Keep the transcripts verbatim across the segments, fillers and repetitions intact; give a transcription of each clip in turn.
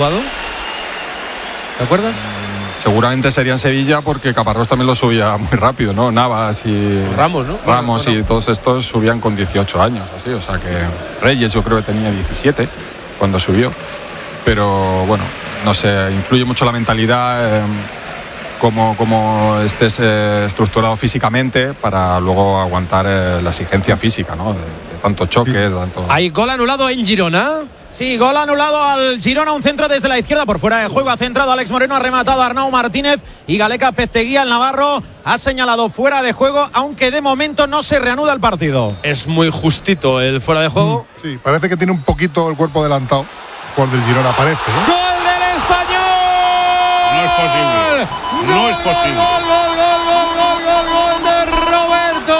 ¿Te acuerdas? Seguramente sería en Sevilla porque Caparrós también lo subía muy rápido, ¿no? Navas y Ramos, ¿no? Ramos bueno, y todos estos subían con dieciocho años, así, o sea que Reyes yo creo que tenía diecisiete cuando subió, pero bueno, no sé, influye mucho la mentalidad, eh, cómo, cómo estés eh, estructurado físicamente para luego aguantar eh, la exigencia física, ¿no? De, de tanto choque, de tanto... ¿Hay gol anulado en Girona? Sí, gol anulado al Girona, un centro desde la izquierda por fuera de juego, ha centrado Alex Moreno, ha rematado a Arnau Martínez y Galeca Pesteguía, el navarro, ha señalado fuera de juego, aunque de momento no se reanuda el partido. Es muy justito el fuera de juego. Sí, parece que tiene un poquito el cuerpo adelantado por del Girona, parece, ¿no? ¡Gol del Español! No es posible. No gol, es posible. Gol, gol, gol, gol, gol, gol, gol de Roberto.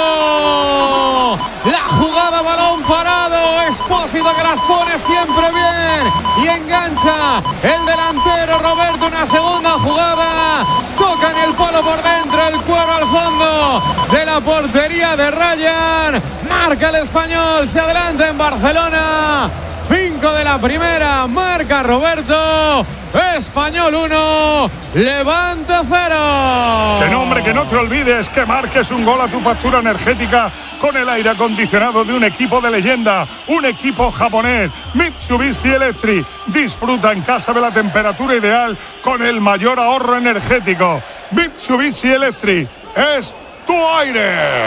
La jugada, balón parado, Expósito que las pone siempre bien y engancha el delantero Roberto, una segunda jugada, toca en el palo por dentro, el cuero al fondo de la portería de Ryan, marca el Español, se adelanta en Barcelona. Cinco de la primera, marca Roberto. Español uno, Levante cero. Que nombre, que no te olvides que marques un gol a tu factura energética con el aire acondicionado de un equipo de leyenda, un equipo japonés, Mitsubishi Electric. Disfruta en casa de la temperatura ideal con el mayor ahorro energético. Mitsubishi Electric es tu aire.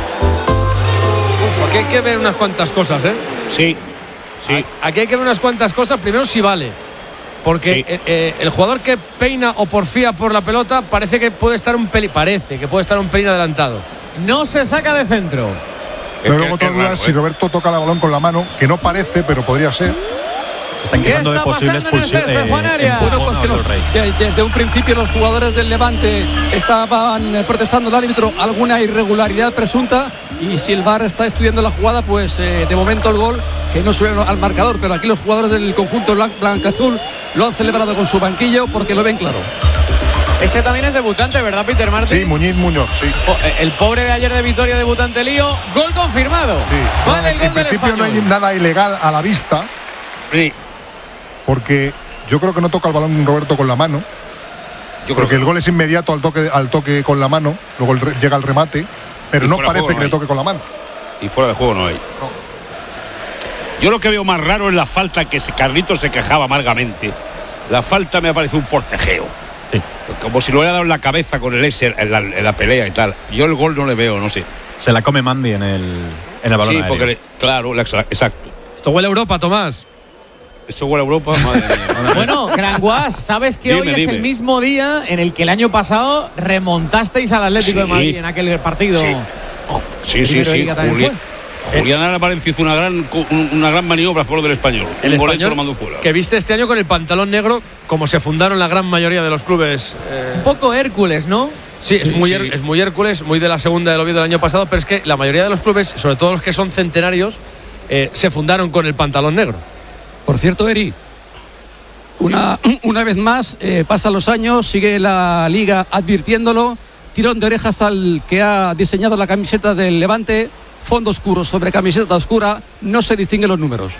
Porque hay que ver unas cuantas cosas, ¿eh? Sí, sí. Aquí hay que ver unas cuantas cosas. Primero, si vale. Porque sí. eh, eh, el jugador que peina o porfía por la pelota parece que puede estar un pelín, parece que puede estar un pelín adelantado. No se saca de centro. Pero luego otra duda es si Roberto toca el balón con la mano, que no parece, pero podría ser. Se están quejando de posible expulsión. Eh, bueno, pues que los, de, desde un principio los jugadores del Levante estaban protestando al árbitro alguna irregularidad presunta, y si el V A R está estudiando la jugada, pues eh, de momento el gol que no sube al marcador, pero aquí los jugadores del conjunto blanco, blanco azul lo han celebrado con su banquillo porque lo ven claro. Este también es debutante, ¿verdad, Peter Martín? Sí, Muñiz Muñoz, sí. El pobre de ayer de Vitoria, debutante Lío, gol confirmado. Sí. Vale, el gol en del principio Español. no hay nada ilegal a la vista. Sí. Porque yo creo que no toca el balón Roberto con la mano. Yo creo porque que el gol es inmediato al toque, al toque con la mano, luego el re, llega al remate, pero no parece que no le toque con la mano. Y fuera de juego no hay. No. Yo lo que veo más raro es la falta, que Carlitos se quejaba amargamente. La falta me parece un forcejeo. Sí. Como si lo hubiera dado en la cabeza con el S en la, en la pelea y tal. Yo el gol no le veo, no sé. Se la come Mandy en el, en el balón. Sí, porque le, claro, la, exacto. Esto huele a Europa, Tomás. Eso huele a Europa, madre mía. Bueno, Granguas, ¿sabes que dime, hoy dime. es el mismo día en el que el año pasado remontasteis al Atlético sí. de Madrid en aquel partido? Sí, oh, sí, sí. sí. Julián, Julián Ara Valencia hizo una gran, una gran maniobra por lo del Español. El un Español lo mandó fuera. Que viste este año con el pantalón negro, como se fundaron la gran mayoría de los clubes. Eh... Un poco Hércules, ¿no? Sí, es, sí, muy, sí. es muy Hércules, muy de la segunda del Oviedo del año pasado, pero es que la mayoría de los clubes, sobre todo los que son centenarios, eh, se fundaron con el pantalón negro. Por cierto, Eri, una, una vez más, eh, pasan los años, sigue la Liga advirtiéndolo, tirón de orejas al que ha diseñado la camiseta del Levante, fondo oscuro sobre camiseta oscura, no se distinguen los números.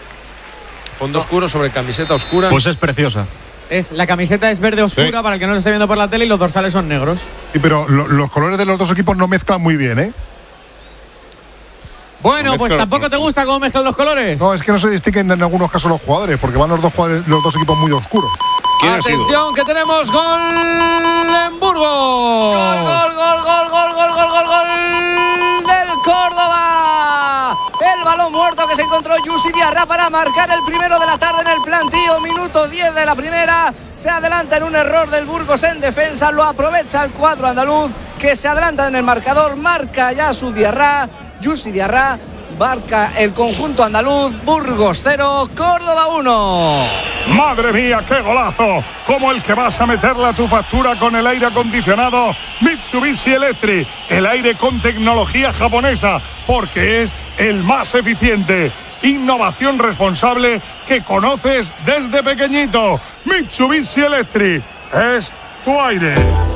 Fondo oscuro sobre camiseta oscura. Pues es preciosa. Es, la camiseta es verde oscura, sí, para el que no lo esté viendo por la tele, y los dorsales son negros. Sí, pero lo, los colores de los dos equipos no mezclan muy bien, ¿eh? Bueno, no pues tampoco te gusta cómo mezclan los colores. No, es que no se distinguen en algunos casos los jugadores, porque van los dos jugadores, los dos equipos muy oscuros. Atención, que tenemos gol en Burgos. Gol, gol, gol, gol, gol, gol, gol, gol, gol del Córdoba. El balón muerto que se encontró Yusi Diarra para marcar el primero de la tarde en el plantío. Minuto diez de la primera. Se adelanta en un error del Burgos en defensa. Lo aprovecha el cuadro andaluz, que se adelanta en el marcador. Marca ya su Diarra. Yusi Diarra. Marca el conjunto andaluz. Burgos cero, Córdoba uno. Madre mía, qué golazo, como el que vas a meterle a tu factura con el aire acondicionado Mitsubishi Electric, el aire con tecnología japonesa, porque es el más eficiente. Innovación responsable que conoces desde pequeñito. Mitsubishi Electric es tu aire.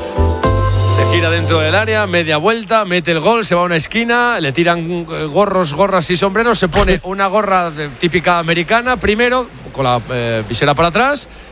Se gira dentro del área, media vuelta, mete el gol, se va a una esquina, le tiran gorros, gorras y sombreros, se pone una gorra típica americana primero, con la eh, visera para atrás,